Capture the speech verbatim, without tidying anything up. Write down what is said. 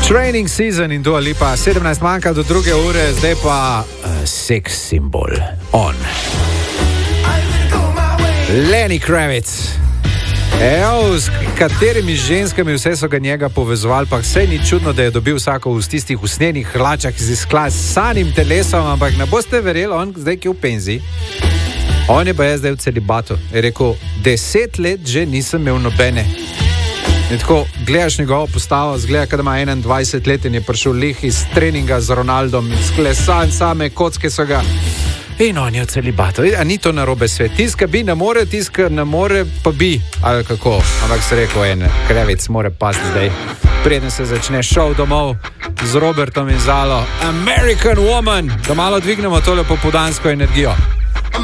Training season in Dua Lipa, sedemnajst manjka do druge ure, zdaj pa uh, seks simbol, on. Lenny Kravitz. Evo, s katerimi ženskami vse so ga njega povezovali, pa vse ni čudno, da je dobil vsako v tistih usnenih hlačah z izklas s sanim telesom, ampak ne boste verjeli, on zdaj ki je v penziji. On je pa je zdaj v celibatu. Je rekel, deset let že nisem imel nobene. In tako, gledaš njegovo postavo, zgleda, kada ima enaindvajset let in je prišel lih iz treninga z Ronaldom, sklesan, same kocke so ga. In on je v celibatu. A ni to narobe svet. Tiska bi, ne more, tiska ne more, pa bi. Ali kako? Ampak se rekel, en Kravitz more pasti zdaj. Preden se začne šov domov z Robertom in Zalo. American Woman. Da malo dvignemo tole popoldansko energijo.